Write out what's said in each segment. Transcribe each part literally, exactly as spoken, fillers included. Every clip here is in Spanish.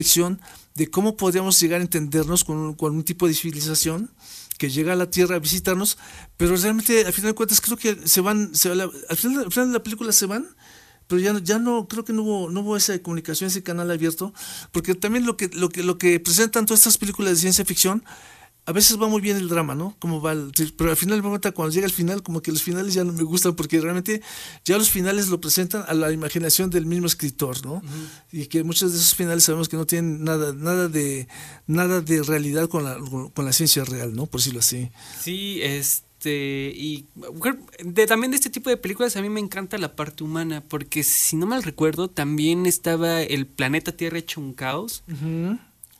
ficción de cómo podríamos llegar a entendernos con un, con un tipo de civilización que llega a la Tierra a visitarnos, pero realmente al final de cuentas creo que se van, se, al, final, al final de la película se van, pero ya, ya no, creo que no hubo, no hubo esa comunicación, ese canal abierto, porque también lo que, lo que, lo que presentan todas estas películas de ciencia ficción, a veces va muy bien el drama, ¿no? Como va el, pero al final, cuando llega el final, como que los finales ya no me gustan, porque realmente ya los finales lo presentan a la imaginación del mismo escritor, ¿no? Uh-huh. Y que muchos de esos finales sabemos que no tienen nada, nada de, nada de realidad con la, con la ciencia real, ¿no? Por decirlo así. Sí, este, y de, también de este tipo de películas a mí me encanta la parte humana, porque si no mal recuerdo, también estaba el planeta Tierra hecho un caos. Uh-huh.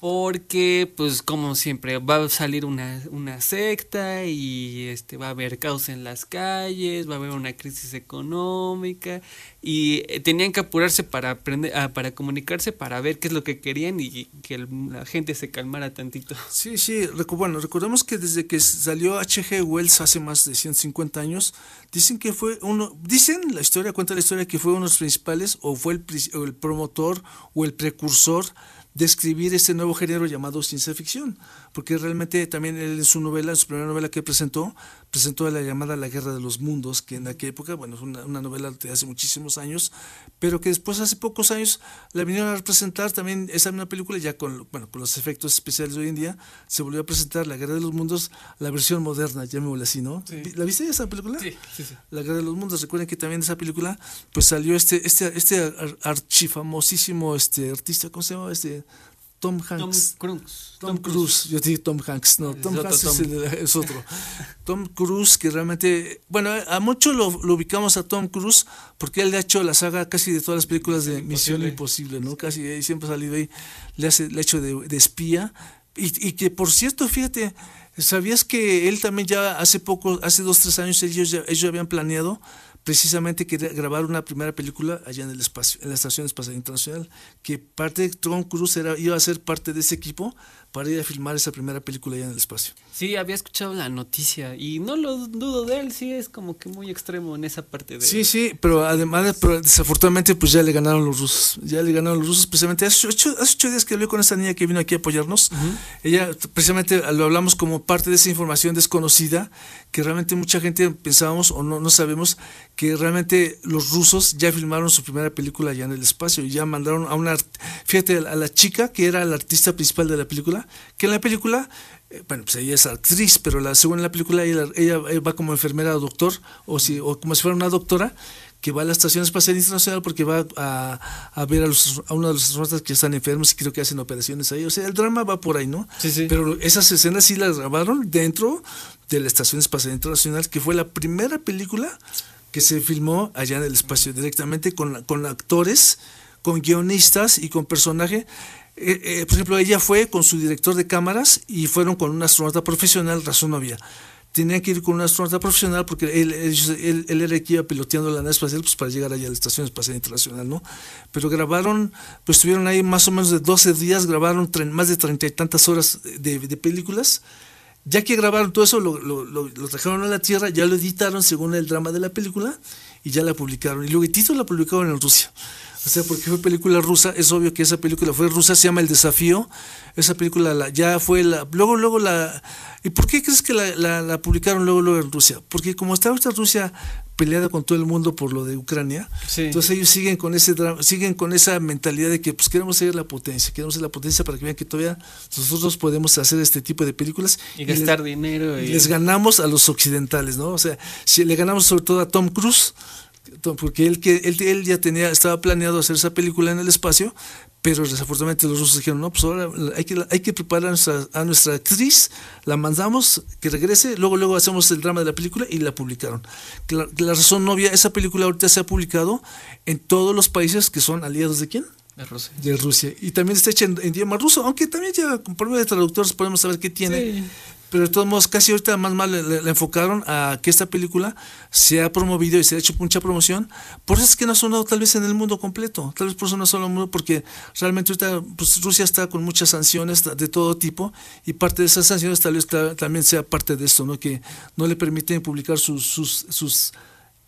Porque, pues, como siempre, va a salir una, una secta y este va a haber caos en las calles, va a haber una crisis económica y eh, tenían que apurarse para aprender, ah, para comunicarse, para ver qué es lo que querían y que el, la gente se calmara tantito. Sí, sí, recu- bueno, recordemos que desde que salió H G Wells hace más de ciento cincuenta años, dicen que fue uno, dicen, la historia, cuenta la historia que fue uno de los principales o fue el, o el promotor o el precursor de escribir este nuevo género llamado ciencia ficción, porque realmente también él en su novela, en su primera novela que presentó, presentó la llamada La Guerra de los Mundos, que en aquella época, bueno, es una, una novela de hace muchísimos años, pero que después hace pocos años la vinieron a representar también esa misma película, ya con, bueno, con los efectos especiales de hoy en día, se volvió a presentar La Guerra de los Mundos, la versión moderna, llamémosla así, ¿no? Sí. ¿La viste esa película? Sí, sí, sí. La Guerra de los Mundos, recuerden que también de esa película, pues salió este, este, este archifamosísimo este artista, ¿cómo se llama? Este Tom Hanks. Tom Cruise. Tom, Tom Cruise. Yo dije Tom Hanks, no, Tom es Hanks otro es, Tom. El, es otro. Tom Cruise, que realmente, bueno, a mucho lo, lo ubicamos a Tom Cruise porque él le ha hecho la saga casi de todas las películas de Misión Imposible, ¿no? Casi ahí siempre ha salido ahí, le hace el hecho de, de espía. Y, y que por cierto, fíjate, ¿sabías que él también ya hace poco, hace dos, tres años, ellos ya, ellos habían planeado precisamente quería grabar una primera película allá en el espacio, en la Estación Espacial Internacional, que parte de Tom Cruise era, iba a ser parte de ese equipo para ir a filmar esa primera película allá en el espacio. Sí, había escuchado la noticia y no lo dudo de él, sí es como que muy extremo en esa parte de... Sí, sí, pero además, pero desafortunadamente pues ya le ganaron los rusos, ya le ganaron los rusos precisamente. Hace ocho, hace ocho días que hablé con esa niña que vino aquí a apoyarnos, uh-huh. Ella precisamente lo hablamos como parte de esa información desconocida, que realmente mucha gente pensábamos o no, no sabemos que realmente los rusos ya filmaron su primera película allá en el espacio y ya mandaron a una, fíjate, a la chica que era la artista principal de la película, que en la película, eh, bueno, pues ella es actriz, pero la, según la película ella, ella va como enfermera o doctor, o, si, o como si fuera una doctora, que va a la Estación Espacial Internacional porque va a, a ver a, los, a uno de los astronautas que están enfermos y creo que hacen operaciones ahí. O sea, el drama va por ahí, ¿no? Sí, sí. Pero esas escenas sí las grabaron dentro de la Estación Espacial Internacional, que fue la primera película que se filmó allá en el espacio, directamente con, con actores, con guionistas y con personaje. Eh, eh, por ejemplo, ella fue con su director de cámaras y fueron con un astronauta profesional, razón no había. Tenían que ir con un astronauta profesional porque él, él, él, él era el que iba piloteando la nave espacial pues, para llegar allá a la Estación Espacial Internacional, ¿no? Pero grabaron, pues estuvieron ahí más o menos de doce días, grabaron tre- más de treinta y tantas horas de, de películas. Ya que grabaron todo eso, lo, lo, lo, lo trajeron a la Tierra, ya lo editaron según el drama de la película y ya la publicaron. Y luego el título la publicaron en Rusia. O sea, porque fue película rusa, es obvio que esa película fue rusa, se llama El Desafío. Esa película la, ya fue la... Luego, luego la... ¿Y por qué crees que la, la, la publicaron luego, luego en Rusia? Porque como está ahorita Rusia peleada con todo el mundo por lo de Ucrania, sí. Entonces ellos siguen con ese drama, siguen con esa mentalidad de que pues queremos ser la potencia, queremos ser la potencia para que vean que todavía nosotros podemos hacer este tipo de películas y, y gastar les, dinero y y les ganamos a los occidentales, ¿no? O sea, si le ganamos sobre todo a Tom Cruise, porque él que él, él ya tenía estaba planeado hacer esa película en el espacio, pero desafortunadamente los rusos dijeron, no, pues ahora hay que, hay que preparar a nuestra, a nuestra actriz, la mandamos que regrese, luego luego hacemos el drama de la película y la publicaron. La, la razón novia, esa película ahorita se ha publicado en todos los países que son aliados de ¿quién? De Rusia. De Rusia. Y también está hecha en, en idioma ruso, aunque también ya por medio de traductores podemos saber qué tiene. Sí. Pero de todos modos, casi ahorita más mal le, le, le enfocaron a que esta película se ha promovido y se ha hecho mucha promoción. Por eso es que no ha sonado tal vez en el mundo completo. Tal vez por eso no ha sonado en el mundo, porque realmente ahorita pues, Rusia está con muchas sanciones de todo tipo y parte de esas sanciones tal vez ta, también sea parte de esto, ¿no? Que no le permiten publicar sus, sus, sus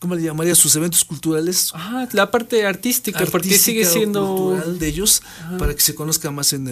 ¿cómo le llamaría? Sus eventos culturales. Ajá, la parte artística, artística porque sigue siendo cultural de ellos, ajá, para que se conozca más en el